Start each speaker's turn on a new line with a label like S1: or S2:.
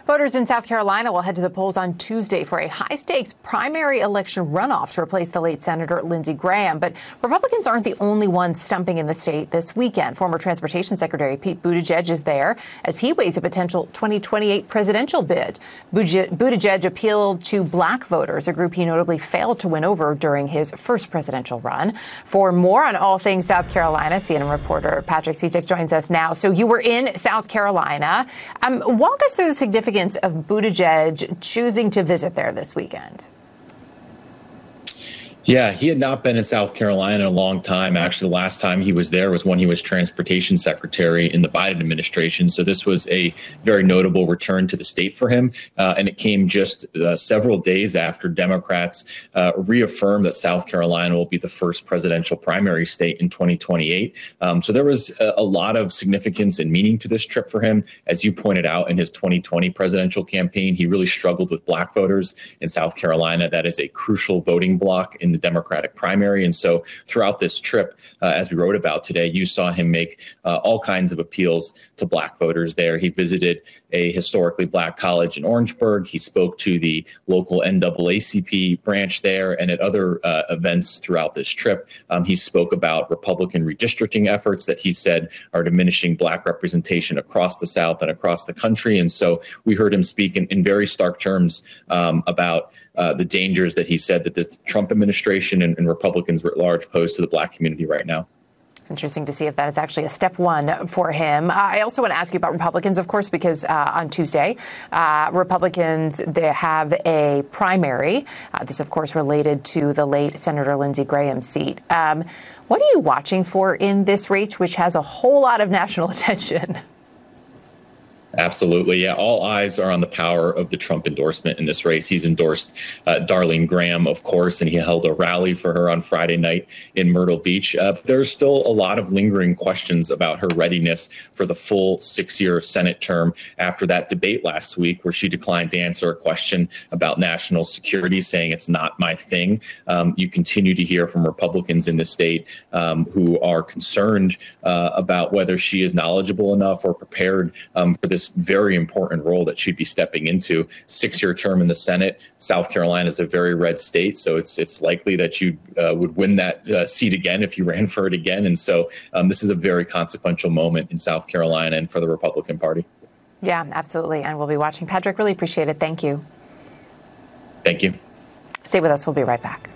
S1: Voters in South Carolina will head to the polls on Tuesday for a high-stakes primary election runoff to replace the late Senator Lindsey Graham. But Republicans aren't the only ones stumping in the state this weekend. Former Transportation Secretary Pete Buttigieg is there as he weighs a potential 2028 presidential bid. Buttigieg appealed to black voters, a group he notably failed to win over during his first presidential run. For more on all things South Carolina, CNN reporter Patrick Svitek joins us now. So you were in South Carolina. Walk us through the significance of Buttigieg choosing to visit there this weekend.
S2: Yeah, he had not been in South Carolina in a long time. Actually, the last time he was there was when he was transportation secretary in the Biden administration. So this was a very notable return to the state for him. And it came just several days after Democrats reaffirmed that South Carolina will be the first presidential primary state in 2028. So there was a lot of significance and meaning to this trip for him. As you pointed out in his 2020 presidential campaign, he really struggled with black voters in South Carolina. That is a crucial voting bloc in the Democratic primary. And so throughout this trip, as we wrote about today, you saw him make all kinds of appeals to black voters there. He visited a historically black college in Orangeburg. He spoke to the local NAACP branch there and at other events throughout this trip. He spoke about Republican redistricting efforts that he said are diminishing black representation across the South and across the country. And so we heard him speak in very stark terms about the dangers that he said that the Trump administration and Republicans writ large pose to the black community right now.
S1: Interesting to see if that is actually a step one for him. I also want to ask you about Republicans, of course, because on Tuesday, Republicans, they have a primary. This, of course, related to the late Senator Lindsey Graham seat. What are you watching for in this race, which has a whole lot of national attention?
S2: Absolutely. Yeah. All eyes are on the power of the Trump endorsement in this race. He's endorsed Darlene Graham, of course, and he held a rally for her on Friday night in Myrtle Beach. There's still a lot of lingering questions about her readiness for the full 6-year Senate term after that debate last week, where she declined to answer a question about national security, saying it's not my thing. You continue to hear from Republicans in the state who are concerned about whether she is knowledgeable enough or prepared for this very important role that she'd be stepping into. 6-year term in the Senate. South Carolina is a very red state, so it's likely that you would win that seat again if you ran for it again. And so this is a very consequential moment in South Carolina and for the Republican Party.
S1: Yeah, absolutely. And we'll be watching. Patrick, really appreciate it. Thank you.
S2: Thank you.
S1: Stay with us. We'll be right back.